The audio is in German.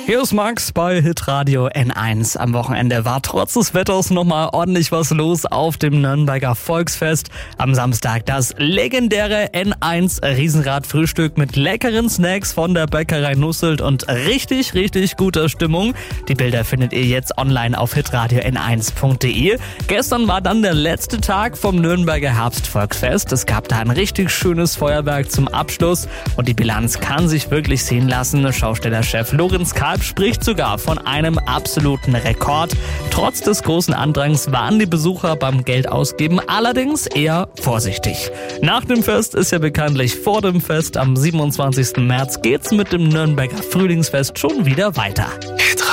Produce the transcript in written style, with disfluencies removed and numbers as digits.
Hier ist Max bei Hitradio N1. Am Wochenende war trotz des Wetters nochmal ordentlich was los auf dem Nürnberger Volksfest. Am Samstag das legendäre N1 Riesenrad-Frühstück mit leckeren Snacks von der Bäckerei Nusselt und richtig guter Stimmung. Die Bilder findet ihr jetzt online auf hitradio n1.de. Gestern war dann der letzte Tag vom Nürnberger Herbstvolksfest. Es gab da ein richtig schönes Feuerwerk zum Abschluss und die Bilanz kann sich wirklich sehen lassen. Schaustellerchef Lorenz Kalb spricht sogar von einem absoluten Rekord. Trotz des großen Andrangs waren die Besucher beim Geldausgeben allerdings eher vorsichtig. Nach dem Fest ist ja bekanntlich vor dem Fest. Am 27. März geht's mit dem Nürnberger Frühlingsfest schon wieder weiter.